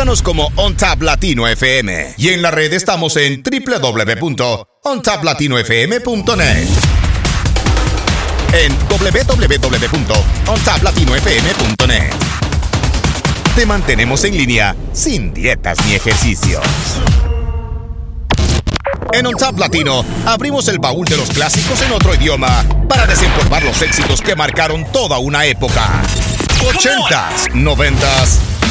Búscanos como OnTap Latino FM y en la red estamos en www.ontapLatinoFM.net. En www.ontapLatinoFM.net. Te mantenemos en línea sin dietas ni ejercicios. En OnTap Latino abrimos el baúl de los clásicos en otro idioma para desempolvar los éxitos que marcaron toda una época. 80s, 90s